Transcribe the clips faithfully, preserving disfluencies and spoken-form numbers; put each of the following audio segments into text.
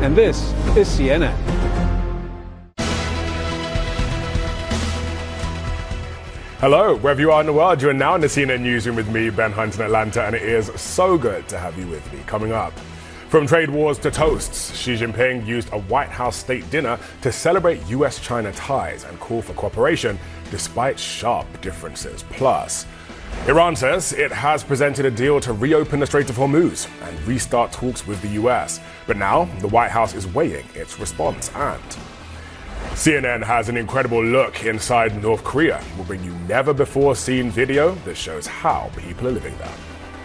And this is C N N. Hello, wherever you are in the world, you are now in the C N N Newsroom with me, Ben Hunt in Atlanta, and it is so good to have you with me. Coming up, from trade wars to toasts, Xi Jinping used a White House state dinner to celebrate U S China ties and call for cooperation despite sharp differences. Plus, Iran says it has presented a deal to reopen the Strait of Hormuz and restart talks with the U S. But now, the White House is weighing its response, and C N N has an incredible look inside North Korea. We'll bring you never-before-seen video that shows how people are living there.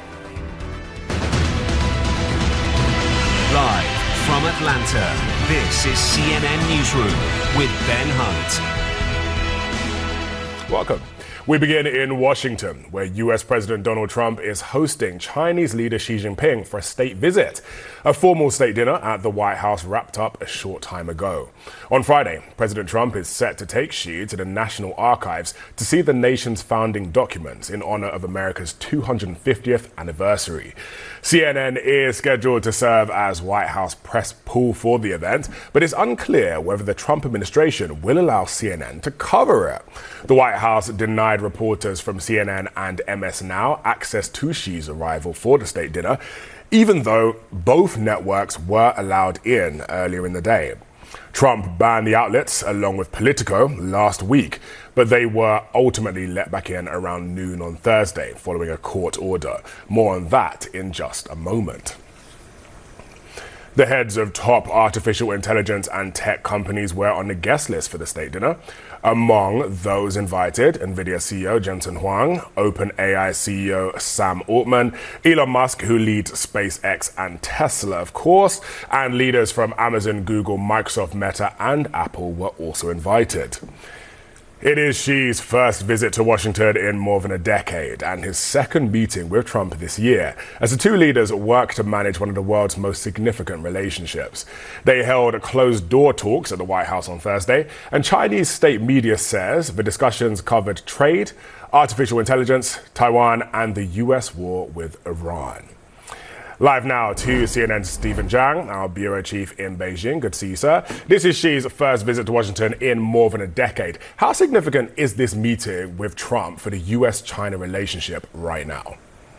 Live from Atlanta, this is C N N Newsroom with Ben Hunt. Welcome. We begin in Washington, where U S President Donald Trump is hosting Chinese leader Xi Jinping for a state visit. A formal state dinner at the White House wrapped up a short time ago. On Friday, President Trump is set to take Xi to the National Archives to see the nation's founding documents in honor of America's two hundred fiftieth anniversary. C N N is scheduled to serve as White House press pool for the event, but it's unclear whether the Trump administration will allow C N N to cover it. The White House denied reporters from C N N and M S Now access to Xi's arrival for the state dinner, even though both networks were allowed in earlier in the day. Trump banned the outlets along with Politico last week, but they were ultimately let back in around noon on Thursday following a court order. More on that in just a moment. The heads of top artificial intelligence and tech companies were on the guest list for the state dinner. Among those invited, NVIDIA C E O Jensen Huang, OpenAI C E O Sam Altman, Elon Musk, who leads SpaceX and Tesla, of course, and leaders from Amazon, Google, Microsoft, Meta, and Apple were also invited. It is Xi's first visit to Washington in more than a decade and his second meeting with Trump this year, as the two leaders work to manage one of the world's most significant relationships. They held closed-door talks at the White House on Thursday, and Chinese state media says the discussions covered trade, artificial intelligence, Taiwan, and the U S war with Iran. Live now to C N N's Stephen Zhang, our bureau chief in Beijing. Good to see you, sir. This is Xi's first visit to Washington in more than a decade. How significant is this meeting with Trump for the U S China relationship right now?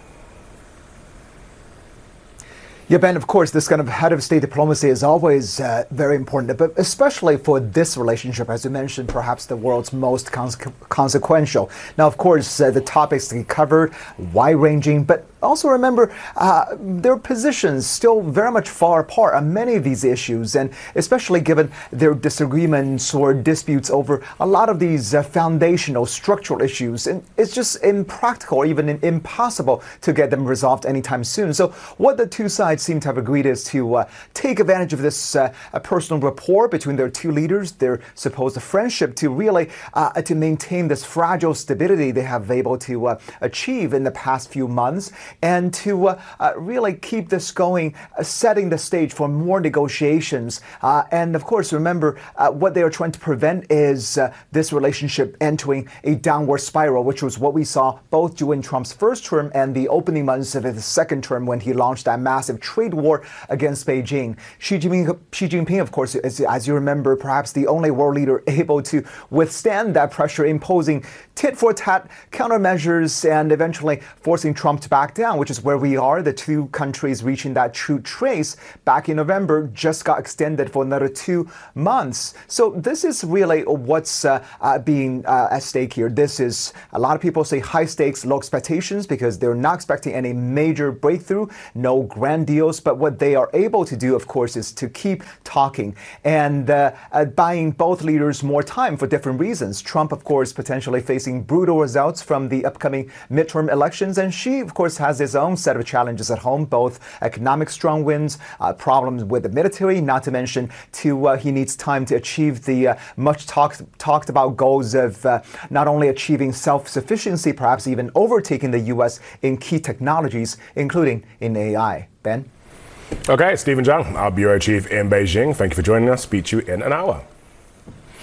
Yeah, Ben, of course, this kind of head of state diplomacy is always uh, very important, but especially for this relationship, as you mentioned, perhaps the world's most cons consequential. Now, of course, uh, the topics to be covered, wide-ranging, but also remember, uh, their positions still very much far apart on many of these issues, and especially given their disagreements or disputes over a lot of these uh, foundational structural issues. And it's just impractical or even impossible to get them resolved anytime soon. So what the two sides seem to have agreed is to uh, take advantage of this uh, personal rapport between their two leaders, their supposed friendship, to really uh, to maintain this fragile stability they have been able to uh, achieve in the past few months, and to uh, uh, really keep this going, uh, setting the stage for more negotiations. Uh, and of course, remember, uh, what they are trying to prevent is uh, this relationship entering a downward spiral, which was what we saw both during Trump's first term and the opening months of his second term when he launched that massive trade war against Beijing. Xi Jinping, Xi Jinping, of course, is, as you remember, perhaps the only world leader able to withstand that pressure, imposing tit-for-tat countermeasures and eventually forcing Trump to back down, which is where we are. The two countries reaching that true trace back in November just got extended for another two months. So this is really what's uh, uh, being uh, at stake here. This is, a lot of people say, high stakes, low expectations, because they're not expecting any major breakthrough, no grand deals. But what they are able to do, of course, is to keep talking and uh, uh, buying both leaders more time for different reasons. Trump, of course, potentially facing brutal results from the upcoming midterm elections, and Xi, of course, has his own set of challenges at home, both economic strong winds, uh, problems with the military, not to mention to uh, he needs time to achieve the uh, much talked talked about goals of uh, not only achieving self-sufficiency, perhaps even overtaking the U S in key technologies, including in A I. Ben? Okay, Stephen Zhang, our bureau chief in Beijing. Thank you for joining us. Speak to you in an hour.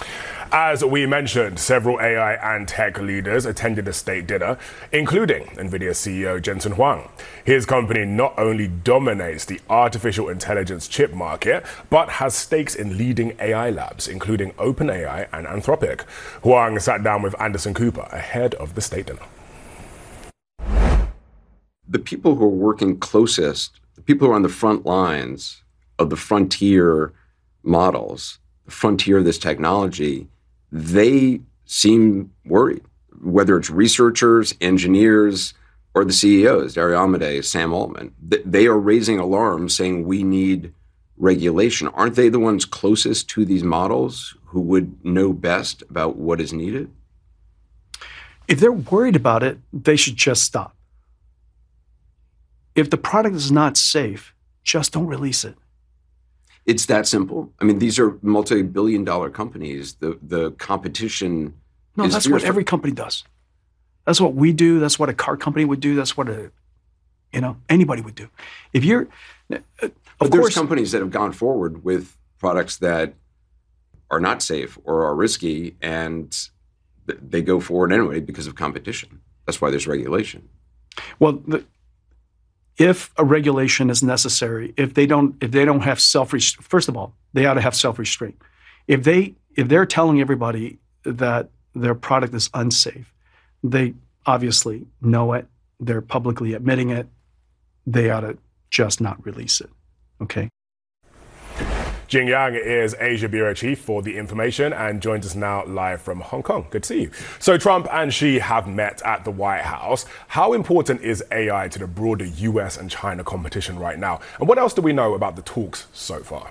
As we mentioned, several A I and tech leaders attended a state dinner, including NVIDIA C E O Jensen Huang. His company not only dominates the artificial intelligence chip market, but has stakes in leading A I labs, including OpenAI and Anthropic. Huang sat down with Anderson Cooper ahead of the state dinner. The people who are working closest, the people who are on the front lines of the frontier models, the frontier of this technology, they seem worried, whether it's researchers, engineers, or the C E Os, Dario Amodei, Sam Altman. They are raising alarms saying we need regulation. Aren't they the ones closest to these models who would know best about what is needed? If they're worried about it, they should just stop. If the product is not safe, just don't release it. It's that simple. I mean, these are multi-billion dollar companies. The the competition No, is that's what fierce. every company does. That's what we do. That's what a car company would do. That's what a, you know, anybody would do. If you're, uh, of But there's course, companies that have gone forward with products that are not safe or are risky, and th- they go forward anyway because of competition. That's why there's regulation. well, the, if a regulation is necessary, if they don't, if they don't have self, first of all, they ought to have self-restraint. If they, if they're telling everybody that their product is unsafe, they obviously know it. They're publicly admitting it. They ought to just not release it. Okay. Jing Yang is Asia Bureau Chief for The Information and joins us now live from Hong Kong. Good to see you. So Trump and Xi have met at the White House. How important is A I to the broader U S and China competition right now? And what else do we know about the talks so far?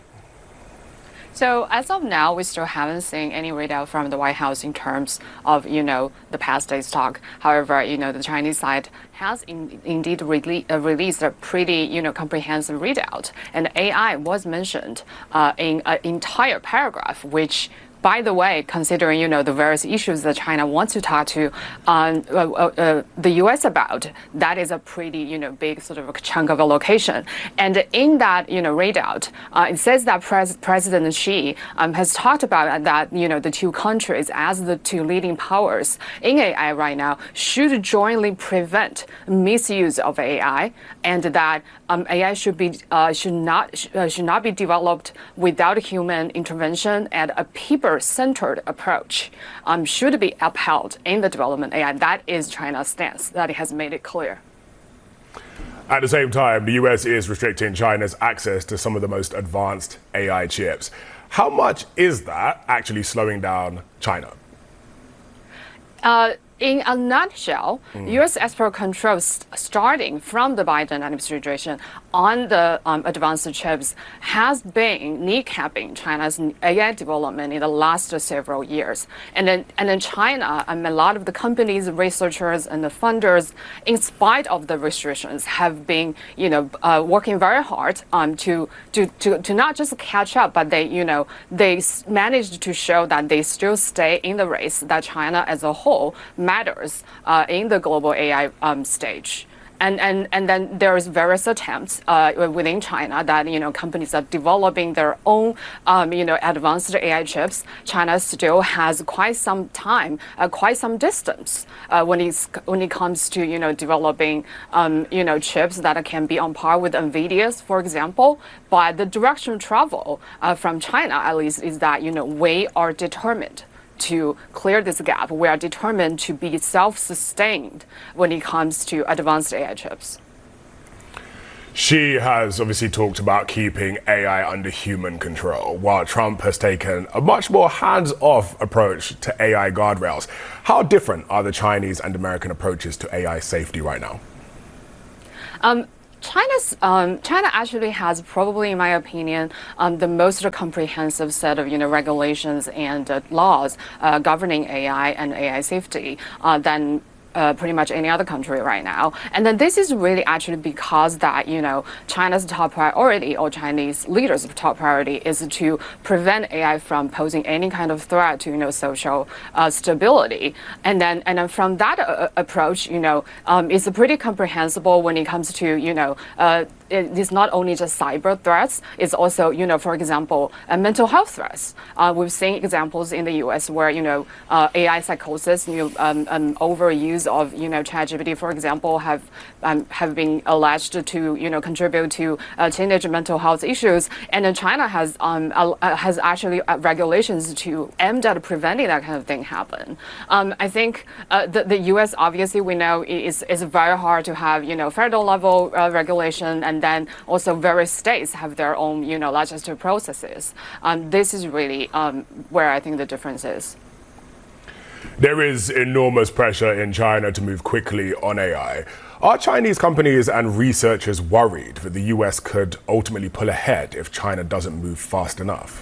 So as of now, we still haven't seen any readout from the White House in terms of, you know, the past day's talk. However, you know, the Chinese side has in, indeed rele uh, released a pretty, you know, comprehensive readout. And A I was mentioned uh, in an entire paragraph, which, by the way, considering, you know, the various issues that China wants to talk to um, uh, uh, the U S about, that is a pretty, you know, big sort of a chunk of a location. And in that, you know, readout, uh, it says that Pres President Xi um, has talked about that, you know, the two countries as the two leading powers in A I right now should jointly prevent misuse of A I, and that um, A I should be uh, should not sh uh, should not be developed without human intervention, and a people centered approach um, should be upheld in the development of A I. That is China's stance. That it has made it clear. At the same time, the U S is restricting China's access to some of the most advanced A I chips. How much is that actually slowing down China? Uh, In a nutshell, mm. U S export controls starting from the Biden administration on the um, advanced chips has been kneecapping China's A I development in the last several years. And then, and then China, um, a lot of the companies, researchers, and the funders, in spite of the restrictions, have been, you know, uh, working very hard um, to, to to to not just catch up, but they, you know, they managed to show that they still stay in the race. That China as a whole matters uh, in the global A I um, stage. And, and, and then there's various attempts uh, within China that, you know, companies are developing their own, um, you know, advanced A I chips. China still has quite some time, uh, quite some distance uh, when, it's, when it comes to, you know, developing, um, you know, chips that can be on par with NVIDIA's, for example. But the direction of travel uh, from China, at least, is that, you know, we are determined to clear this gap. We are determined to be self-sustained when it comes to advanced A I chips. Xi has obviously talked about keeping A I under human control, while Trump has taken a much more hands-off approach to A I guardrails. How different are the Chinese and American approaches to A I safety right now? Um, China's um, China actually has probably, in my opinion, um, the most comprehensive set of, you know, regulations and uh, laws uh, governing A I and A I safety uh, than Uh, pretty much any other country right now. And then this is really actually because that, you know, China's top priority, or Chinese leaders' top priority, is to prevent A I from posing any kind of threat to, you know, social uh, stability. And then, and then from that uh, approach, you know, um, it's pretty comprehensible when it comes to, you know, uh, it is not only just cyber threats, it's also, you know, for example, uh, mental health threats. Uh, we've seen examples in the U S where, you know, uh, A I psychosis, you know, um, um, overuse of, you know, ChatGPT, for example, have um, have been alleged to, you know, contribute to uh, teenage mental health issues. And then China has um, uh, has actually uh, regulations to aimed at preventing that kind of thing happen. Um, I think uh, the, the U S, obviously, we know is is very hard to have, you know, federal level uh, regulation, and then also various states have their own, you know, legislative processes. Um, this is really um, where I think the difference is. There is enormous pressure in China to move quickly on A I. Are Chinese companies and researchers worried that the U S could ultimately pull ahead if China doesn't move fast enough?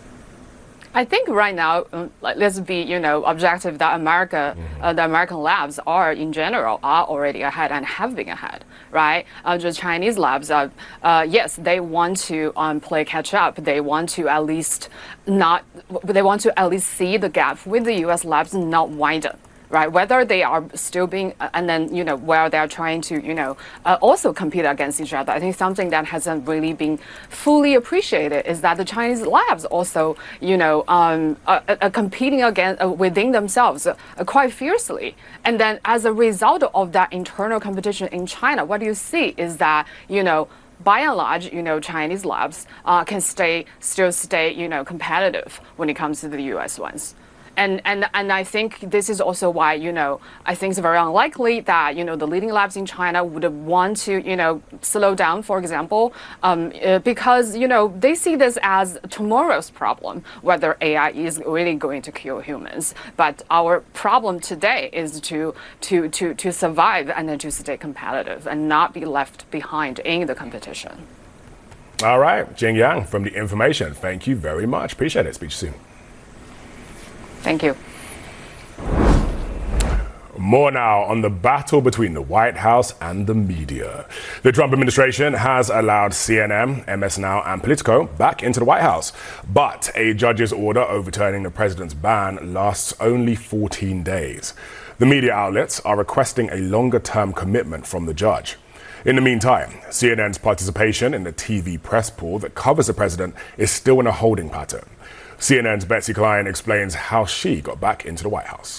I think right now, um, like, let's be, you know, objective that America, mm-hmm. uh, the American labs are in general are already ahead and have been ahead, right? Uh, the Chinese labs, are, uh, yes, they want to um, play catch up. They want to at least not, they want to at least see the gap with the U S labs not widen. Right, whether they are still being, uh, and then, you know, where they are trying to, you know, uh, also compete against each other. I think something that hasn't really been fully appreciated is that the Chinese labs also, you know, um, are, are competing against uh, within themselves uh, quite fiercely. And then, as a result of that internal competition in China, what you see is that, you know, by and large, you know, Chinese labs uh, can stay, still stay, you know, competitive when it comes to the U S ones. And, and and I think this is also why, you know, I think it's very unlikely that, you know, the leading labs in China would want to, you know, slow down, for example, um, uh, because, you know, they see this as tomorrow's problem, whether A I is really going to kill humans. But our problem today is to to to to survive and then to stay competitive and not be left behind in the competition. All right, Jing Yang from The Information. Thank you very much. Appreciate it. Speak to you soon. Thank you. More now on the battle between the White House and the media. The Trump administration has allowed C N N, M S Now, and Politico back into the White House. But a judge's order overturning the president's ban lasts only fourteen days. The media outlets are requesting a longer-term commitment from the judge. In the meantime, C N N's participation in the T V press pool that covers the president is still in a holding pattern. C N N's Betsy Klein explains how she got back into the White House.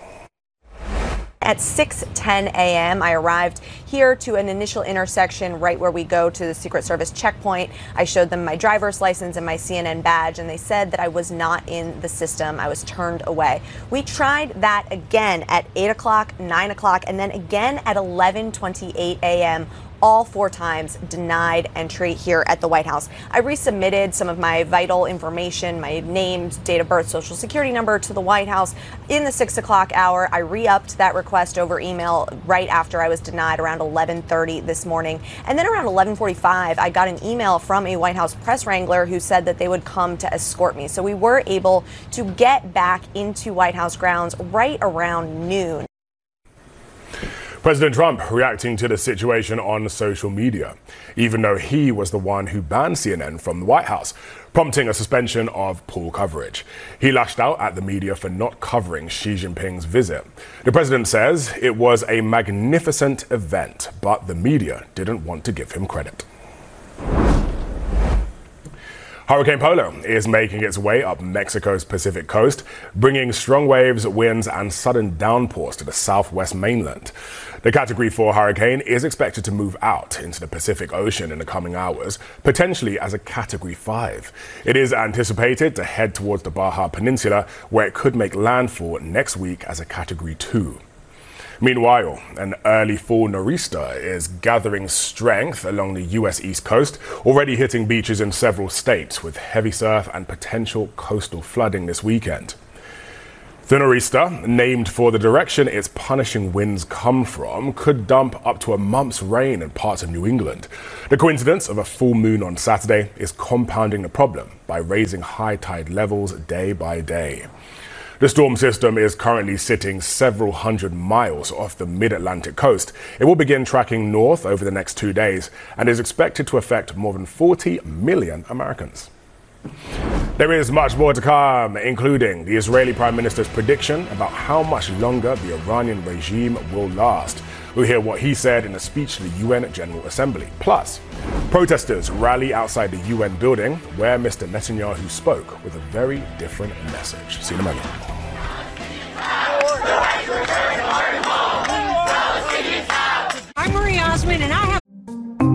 At six ten a m, I arrived here to an initial intersection right where we go to the Secret Service checkpoint. I showed them my driver's license and my C N N badge, and they said that I was not in the system. I was turned away. We tried that again at eight o'clock, nine o'clock, and then again at eleven twenty-eight a m All four times denied entry here at the White House. I resubmitted some of my vital information, my name, date of birth, social security number to the White House in the six o'clock hour. I re-upped that request over email right after I was denied around eleven thirty this morning. And then around eleven forty-five, I got an email from a White House press wrangler who said that they would come to escort me. So we were able to get back into White House grounds right around noon. President Trump reacting to the situation on social media, even though he was the one who banned C N N from the White House, prompting a suspension of pool coverage. He lashed out at the media for not covering Xi Jinping's visit. The president says it was a magnificent event, but the media didn't want to give him credit. Hurricane Polo is making its way up Mexico's Pacific coast, bringing strong waves, winds, and sudden downpours to the southwest mainland. The Category four hurricane is expected to move out into the Pacific Ocean in the coming hours, potentially as a Category five. It is anticipated to head towards the Baja Peninsula, where it could make landfall next week as a Category two. Meanwhile, an early fall nor'easter is gathering strength along the U S East Coast, already hitting beaches in several states with heavy surf and potential coastal flooding this weekend. The nor'easter, named for the direction its punishing winds come from, could dump up to a month's rain in parts of New England. The coincidence of a full moon on Saturday is compounding the problem by raising high tide levels day by day. The storm system is currently sitting several hundred miles off the mid-Atlantic coast. It will begin tracking north over the next two days and is expected to affect more than forty million Americans. There is much more to come, including the Israeli Prime Minister's prediction about how much longer the Iranian regime will last. We'll hear what he said in a speech to the U N General Assembly. Plus, protesters rally outside the U N building where Mister Netanyahu spoke with a very different message. See you in a moment. I'm Marie Osmond, and I have